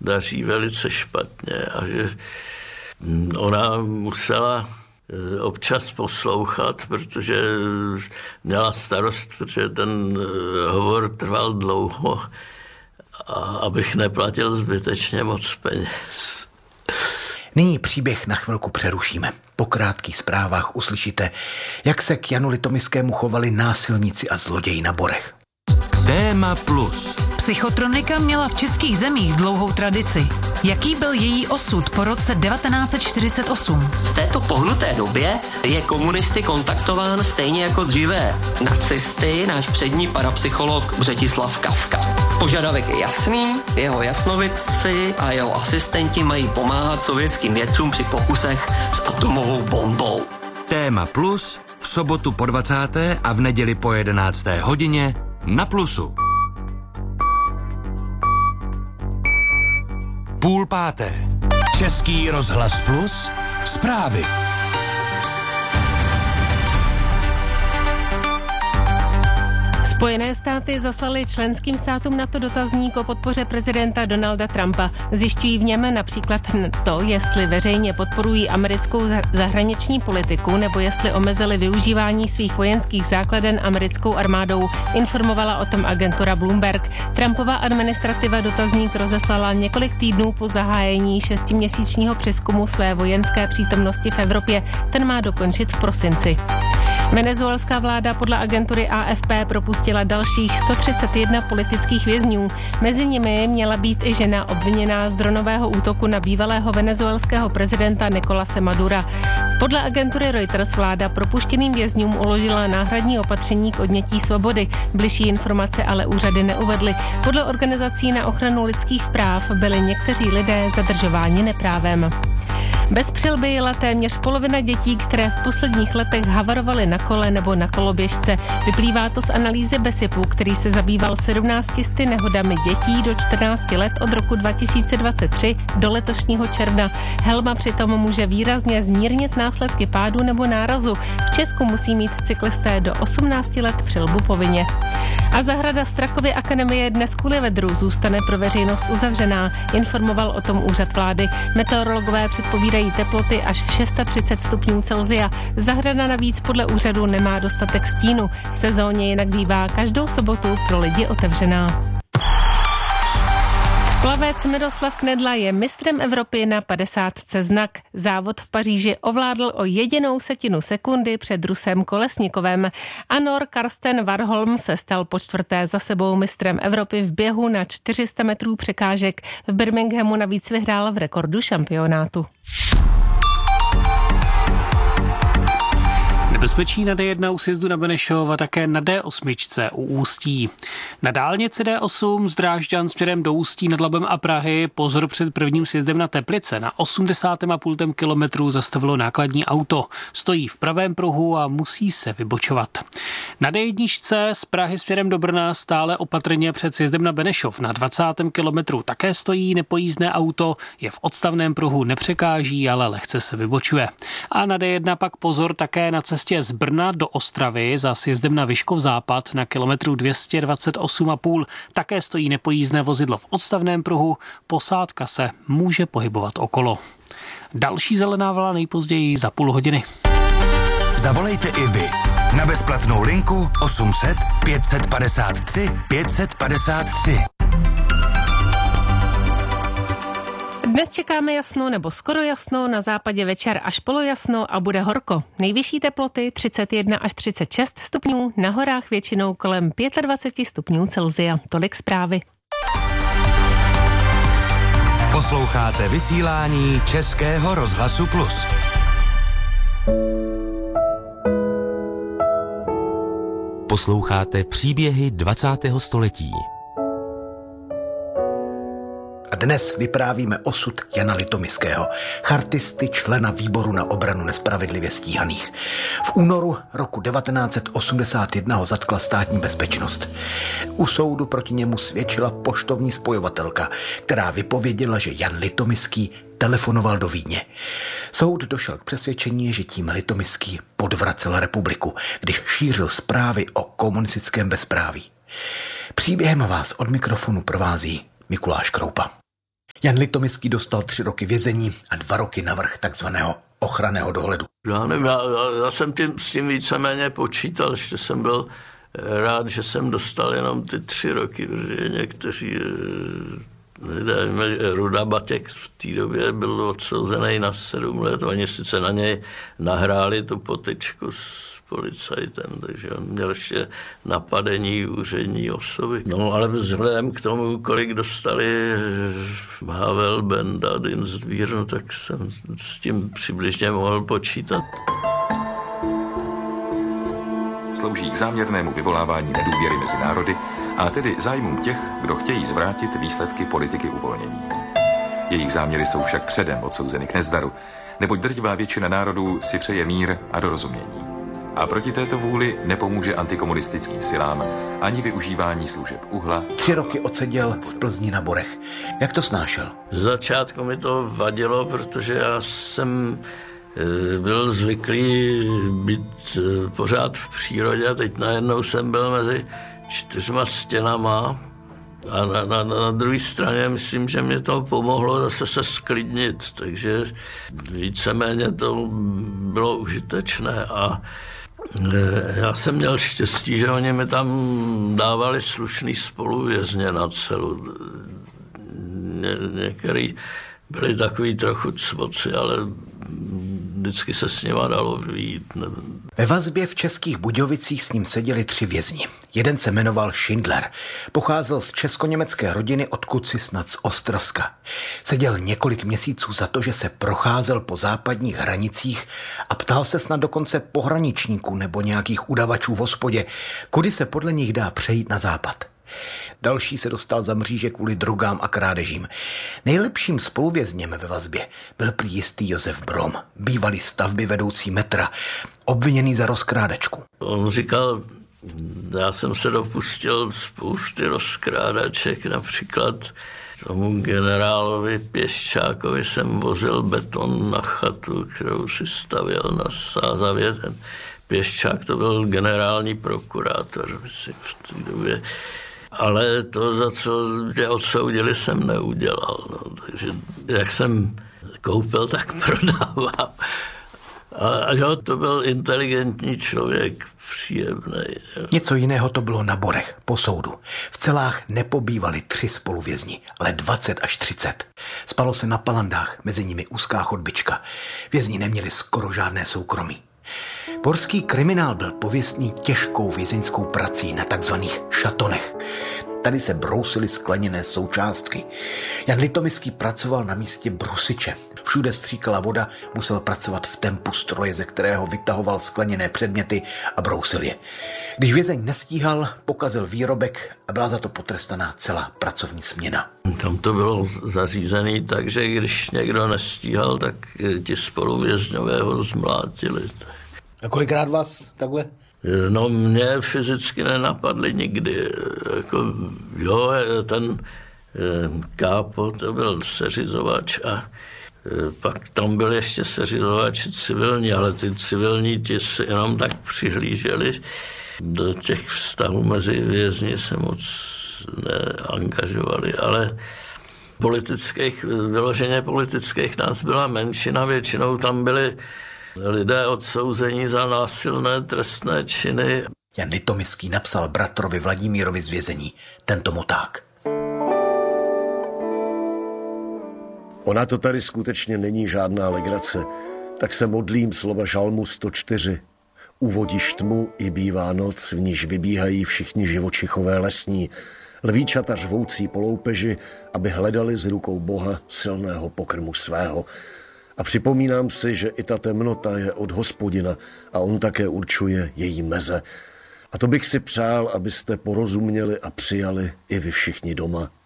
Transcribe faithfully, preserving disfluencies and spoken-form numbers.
daří velice špatně a že ona musela občas poslouchat, protože měla starost, protože ten hovor trval dlouho, a abych neplatil zbytečně moc peněz. Nyní příběh na chvilku přerušíme. Po krátkých zprávách uslyšíte, jak se k Janu Litomyskému chovali násilníci a zloději na Borech. Téma plus. Psychotronika měla v českých zemích dlouhou tradici. Jaký byl její osud po roce devatenáct set čtyřicet osm? V této pohnuté době je komunisty kontaktován stejně jako dříve nacisty náš přední parapsycholog Břetislav Kafka. Požadavek je jasný, jeho jasnovidci a jeho asistenti mají pomáhat sovětským vědcům při pokusech s atomovou bombou. Téma plus v sobotu po dvacáté a v neděli po jedenácté hodině na Plusu. Půl páté. Český rozhlas Plus. Zprávy. Spojené státy zaslaly členským státům NATO dotazník o podpoře prezidenta Donalda Trumpa. Zjišťují v něm například to, jestli veřejně podporují americkou zahraniční politiku nebo jestli omezili využívání svých vojenských základen americkou armádou, informovala o tom agentura Bloomberg. Trumpova administrativa dotazník rozeslala několik týdnů po zahájení šestiměsíčního přezkumu své vojenské přítomnosti v Evropě. Ten má dokončit v prosinci. Venezuelská vláda podle agentury A F P propustila dalších sto třicet jedna politických vězňů. Mezi nimi měla být i žena obviněná z dronového útoku na bývalého venezuelského prezidenta Nicolase Madura. Podle agentury Reuters vláda propuštěným vězňům uložila náhradní opatření k odnětí svobody. Bližší informace ale úřady neuvedly. Podle organizací na ochranu lidských práv byli někteří lidé zadržováni neprávem. Bez přilby jela téměř polovina dětí, které v posledních letech havarovaly na kole nebo na koloběžce. Vyplývá to z analýzy BESIPu, který se zabýval sedmnácti sty nehodami dětí do čtrnácti let od roku dva tisíce dvacet tři do letošního června. Helma přitom může výrazně zmírnit následky pádu nebo nárazu. V Česku musí mít cyklisté do osmnácti let přilbu povinně. A zahrada Strakovy akademie dnes kvůli vedru zůstane pro veřejnost uzavřená, informoval o tom úřad vlády. Meteorologové předpovídají teploty až třicet šest stupňů Celsia. Zahrada navíc podle úřadu nemá dostatek stínu. V sezóně jinak bývá každou sobotu pro lidi otevřená. Plavec Miroslav Knedla je mistrem Evropy na padesátce znak. Závod v Paříži ovládl o jedinou setinu sekundy před Rusem Kolesnikovem. A Nor Karsten Warholm se stal po čtvrté za sebou mistrem Evropy v běhu na čtyři sta metrů překážek. V Birminghamu navíc vyhrál v rekordu šampionátu. Nebezpečí na D jedna u sjezdu na Benešov a také na D osm u Ústí. Na dálnici D osm z Drážďan směrem do Ústí nad Labem a Prahy pozor před prvním sjezdem na Teplice. Na osmdesátém a půl kilometru zastavilo nákladní auto. Stojí v pravém pruhu a musí se vybočovat. Na D jedna z Prahy směrem do Brna stále opatrně před sjezdem na Benešov. Na dvacátém kilometru také stojí nepojízdné auto, je v odstavném pruhu, nepřekáží, ale lehce se vybočuje. A na D jedna pak pozor také na cestě z Brna do Ostravy za sjezdem na Vyškov západ na kilometru dvě stě dvacet osm a půl. Také stojí nepojízdné vozidlo v odstavném pruhu, posádka se může pohybovat okolo. Další zelená vlna nejpozději za půl hodiny. Zavolejte i vy na bezplatnou linku osm set pět set padesát tři pět set padesát tři. Dnes čekáme jasno nebo skoro jasno, na západě večer až polojasno a bude horko. Nejvyšší teploty třicet jedna až třicet šest stupňů, na horách většinou kolem dvacet pět stupňů Celsia. Tolik zprávy. Posloucháte vysílání Českého rozhlasu Plus. Posloucháte příběhy dvacátého století. A dnes vyprávíme osud Jana Litomyského, chartisty, člena výboru na obranu nespravedlivě stíhaných. V únoru roku devatenáct set osmdesát jedna ho zatkla státní bezpečnost. U soudu proti němu svědčila poštovní spojovatelka, která vypověděla, že Jan Litomyský telefonoval do Vídně. Soud došel k přesvědčení, že tím Litomyský podvracel republiku, když šířil zprávy o komunistickém bezpráví. Příběhem vás od mikrofonu provází Mikuláš Kroupa. Jan Litoměský dostal tři roky vězení a dva roky navrch takzvaného ochranného dohledu. Já nevím, já, já jsem tím, s tím víceméně počítal, že jsem byl rád, že jsem dostal jenom ty tři roky, protože někteří lidé, Ruda Batěk v té době byl odsouzený na sedm let, oni sice na něj nahráli tu potyčku s policajtem, takže on měl ještě napadení úřední osoby. No ale vzhledem k tomu, kolik dostali Havel, Benda, Dienstbier, no, tak jsem s tím přibližně mohl počítat. Slouží k záměrnému vyvolávání nedůvěry mezi národy a tedy zájmům těch, kdo chtějí zvrátit výsledky politiky uvolnění. Jejich záměry jsou však předem odsouzeny k nezdaru, neboť drtivá většina národů si přeje mír a dorozumění. A proti této vůli nepomůže antikomunistickým silám ani využívání služeb uhla. Tři roky odseděl v Plzni na Borech. Jak to snášel? Z začátku mi to vadilo, protože já jsem byl zvyklý být pořád v přírodě a teď najednou jsem byl mezi čtyřma stěnama a na, na, na druhé straně myslím, že mě to pomohlo zase se sklidnit, takže víceméně to bylo užitečné a já jsem měl štěstí, že oni mi tam dávali slušný spoluvězně na celu. Ně, některý byli takový trochu cvoci, ale vždycky se s nima dalo vyjít. Ve vazbě v Českých Budějovicích s ním seděli tři vězni. Jeden se jmenoval Schindler. Pocházel z česko-německé rodiny, odkud si snad z Ostravska. Seděl několik měsíců za to, že se procházel po západních hranicích a ptal se snad dokonce pohraničníků nebo nějakých udavačů v hospodě, kudy se podle nich dá přejít na západ. Další se dostal za mříže kvůli drogám a krádežím. Nejlepším spoluvězněm ve vazbě byl prý jistý Josef Brom, bývalý stavby vedoucí metra, obviněný za rozkrádačku. On říkal, já jsem se dopustil spousty rozkrádaček, například tomu generálovi Pěščákovi jsem vozil beton na chatu, kterou si stavěl na Sázavě. Ten Pěščák to byl generální prokurátor, myslím, v té době. Ale to, za co mě odsoudili, jsem neudělal. No. Takže jak jsem koupil, tak prodával. A, a jo, to byl inteligentní člověk, příjemný. Jo. Něco jiného to bylo na Borech, po soudu. V celách nepobývali tři spoluvězni, ale dvacet až třicet. Spalo se na palandách, mezi nimi úzká chodbička. Vězni neměli skoro žádné soukromí. Borský kriminál byl pověstný těžkou vězeňskou prací na takzvaných šatonech. Tady se brousily skleněné součástky. Jan Litoměský pracoval na místě brusiče. Všude stříkala voda, musel pracovat v tempu stroje, ze kterého vytahoval skleněné předměty a brousil je. Když vězeň nestíhal, pokazil výrobek a byla za to potrestaná celá pracovní směna. Tam to bylo zařízené tak, že když někdo nestíhal, tak ti spoluvězňové ho zmlátili. A kolikrát vás takhle? No mě fyzicky nenapadly nikdy. Jako, jo, ten kápo, to byl seřizovač a pak tam byl ještě seřizovač civilní, ale ty civilní ti si jenom tak přihlíželi. Do těch vztahů mezi vězni se moc neangažovali, ale politických, vyloženě politických nás byla menšina, většinou tam byli lidé odsouzení za násilné trestné činy. Jan Litoměský napsal bratrovi Vladimírovi z vězení tento moták. Ona to tady skutečně není žádná legrace, tak se modlím slova žalmu sto čtyři. Uvodíš tmu i bývá noc, v níž vybíhají všichni živočichové lesní, lvíčata řvoucí po loupeži, aby hledali z rukou Boha silného pokrmu svého. A připomínám si, že i ta temnota je od Hospodina a on také určuje její meze. A to bych si přál, abyste porozuměli a přijali i vy všichni doma.